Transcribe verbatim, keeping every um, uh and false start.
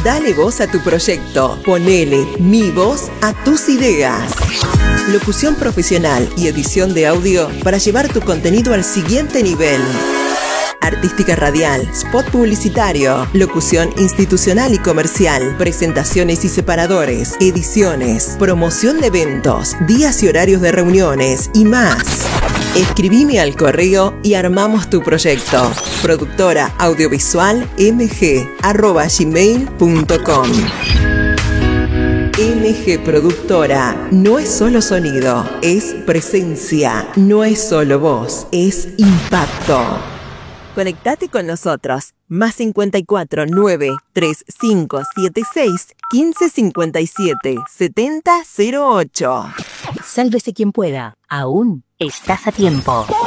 Dale voz a tu proyecto. Ponele mi voz a tus ideas. Locución profesional y edición de audio para llevar tu contenido al siguiente nivel. Artística radial, spot publicitario, locución institucional y comercial, presentaciones y separadores, ediciones, promoción de eventos, días y horarios de reuniones y más. Escribime al correo y armamos tu proyecto. Productora audiovisual mg arroba gmail punto com. M G Productora no es solo sonido, es presencia, no es solo voz, es impacto. Conectate con nosotros. Más cincuenta y cuatro nueve tres cinco siete seis quince cincuenta y siete setenta cero ocho. Sálvese quien pueda. Aún estás a tiempo.